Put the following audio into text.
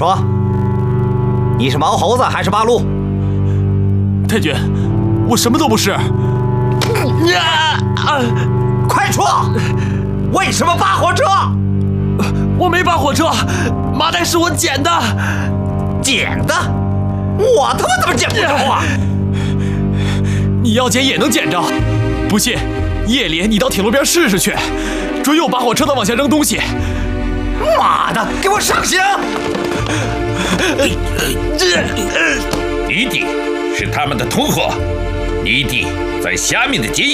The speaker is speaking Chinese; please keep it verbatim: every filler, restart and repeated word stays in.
说，你是毛猴子还是八路？ 太君，我什么都不是。 啊啊！快说，为什么扒火车？ 我没扒火车，麻袋是我捡的。 捡的？我他妈怎么捡不着啊？ 你要捡也能捡着，不信，夜里你到铁路边试试去，准有扒火车的往下扔东西。 妈的，给我上刑！ 你弟是他们的同伙，你弟在下面的监狱